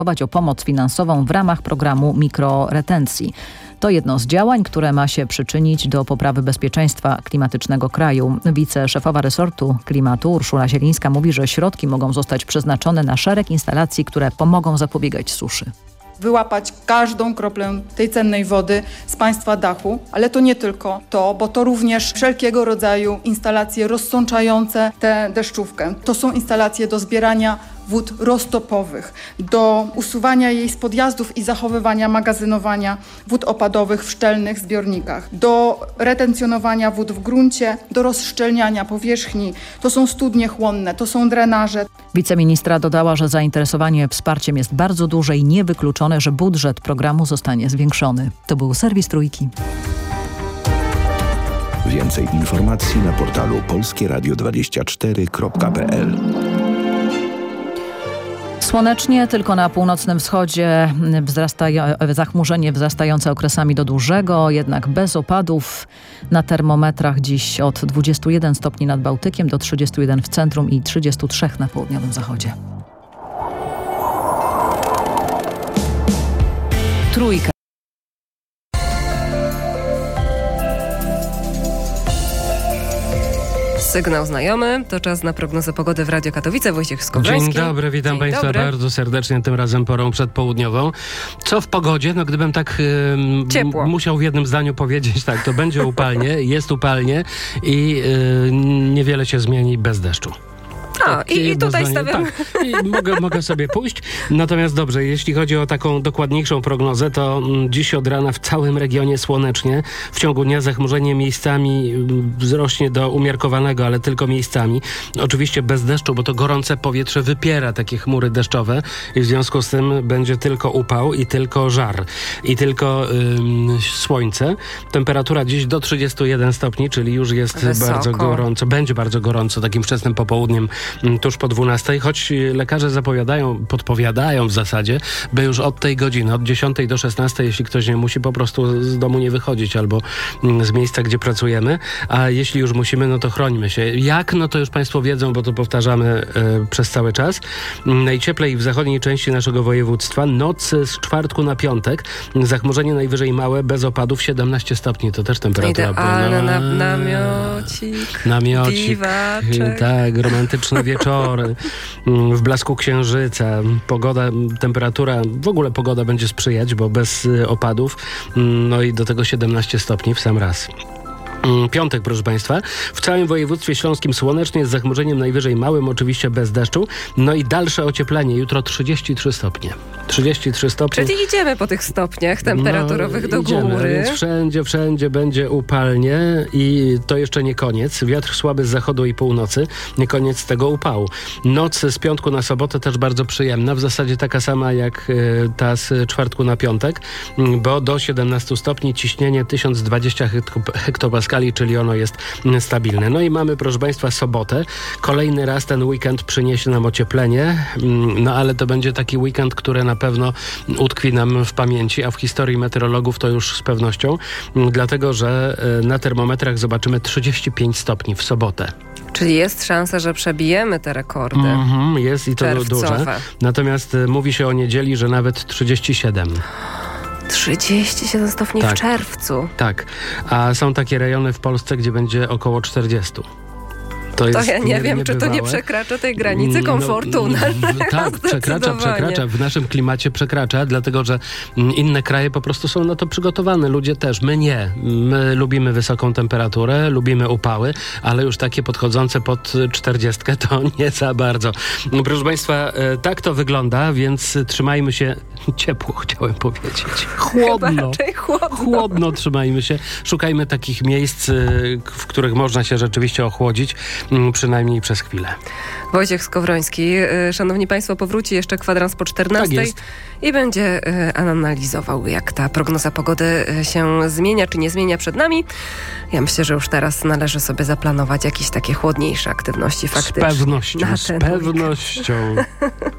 o pomoc finansową w ramach programu mikroretencji. To jedno z działań, które ma się przyczynić do poprawy bezpieczeństwa klimatycznego kraju. Wiceszefowa resortu klimatu Urszula Zielińska mówi, że środki mogą zostać przeznaczone na szereg instalacji, które pomogą zapobiegać suszy. Wyłapać każdą kroplę tej cennej wody z państwa dachu, ale to nie tylko to, bo to również wszelkiego rodzaju instalacje rozsączające tę deszczówkę. To są instalacje do zbierania wód roztopowych, do usuwania jej z podjazdów i zachowywania, magazynowania wód opadowych w szczelnych zbiornikach, do retencjonowania wód w gruncie, do rozszczelniania powierzchni. To są studnie chłonne, to są drenaże. Wiceministra dodała, że zainteresowanie wsparciem jest bardzo duże i niewykluczone, że budżet programu zostanie zwiększony. To był serwis Trójki. Więcej informacji na portalu polskieradio24.pl. Słonecznie, tylko na północnym wschodzie zachmurzenie wzrastające okresami do dużego, jednak bez opadów. Na termometrach dziś od 21 stopni nad Bałtykiem do 31 w centrum i 33 na południowym zachodzie. Trójka. Sygnał znajomy, to czas na prognozę pogody w Radio Katowice. Wojciech Skowroński. Dzień dobry, witam Państwa bardzo serdecznie, tym razem porą przedpołudniową. Co w pogodzie? No gdybym tak musiał w jednym zdaniu powiedzieć, tak, to będzie upalnie, jest upalnie i niewiele się zmieni bez deszczu. I tutaj stawiam. Tak, i mogę sobie pójść. Natomiast dobrze, jeśli chodzi o taką dokładniejszą prognozę, to dziś od rana w całym regionie słonecznie. W ciągu dnia zachmurzenie miejscami wzrośnie do umiarkowanego, ale tylko miejscami. Oczywiście bez deszczu, bo to gorące powietrze wypiera takie chmury deszczowe i w związku z tym będzie tylko upał i tylko żar i tylko słońce. Temperatura dziś do 31 stopni, czyli już jest bardzo gorąco. Będzie bardzo gorąco takim wczesnym popołudniem tuż po 12, choć lekarze podpowiadają w zasadzie, by już od tej godziny, od 10 do 16, jeśli ktoś nie musi, po prostu z domu nie wychodzić albo z miejsca, gdzie pracujemy, a jeśli już musimy, no to chrońmy się. Jak? No to już Państwo wiedzą, bo to powtarzamy przez cały czas. Najcieplej w zachodniej części naszego województwa, noc z czwartku na piątek, zachmurzenie najwyżej małe, bez opadów, 17 stopni, to też temperatura. Idealna namiocik, dziwaczek. Tak, romantyczne wieczory, w blasku księżyca, temperatura, w ogóle pogoda będzie sprzyjać, bo bez opadów, no i do tego 17 stopni w sam raz. Piątek, proszę Państwa. W całym województwie śląskim słonecznie, z zachmurzeniem najwyżej małym, oczywiście bez deszczu. No i dalsze ocieplenie. Jutro 33 stopnie. 33 stopnie. Czyli idziemy po tych stopniach temperaturowych do góry. Więc wszędzie będzie upalnie i to jeszcze nie koniec. Wiatr słaby z zachodu i północy. Nie koniec tego upału. Noc z piątku na sobotę też bardzo przyjemna. W zasadzie taka sama jak ta z czwartku na piątek, bo do 17 stopni ciśnienie 1020 hektopaskali, czyli ono jest stabilne. No i mamy, proszę Państwa, sobotę. Kolejny raz ten weekend przyniesie nam ocieplenie, no ale to będzie taki weekend, który na pewno utkwi nam w pamięci, a w historii meteorologów to już z pewnością, dlatego że na termometrach zobaczymy 35 stopni w sobotę. Czyli jest szansa, że przebijemy te rekordy. Jest i to duże. Natomiast mówi się o niedzieli, że nawet 37. 37 stopni w czerwcu. Tak, a są takie rejony w Polsce, gdzie będzie około 40. To ja nie wiem, czy to nie przekracza tej granicy komfortu. Tak, przekracza. W naszym klimacie przekracza, dlatego że inne kraje po prostu są na to przygotowane. Ludzie też. My nie. My lubimy wysoką temperaturę, lubimy upały, ale już takie podchodzące pod 40 to nie za bardzo. No, proszę Państwa, tak to wygląda, więc trzymajmy się ciepło, chciałem powiedzieć. Chłodno trzymajmy się. Szukajmy takich miejsc, w których można się rzeczywiście ochłodzić. Przynajmniej przez chwilę. Wojciech Skowroński. Szanowni Państwo, powróci jeszcze kwadrans po 14 i będzie analizował, jak ta prognoza pogody się zmienia, czy nie zmienia przed nami. Ja myślę, że już teraz należy sobie zaplanować jakieś takie chłodniejsze aktywności faktycznie. Z pewnością.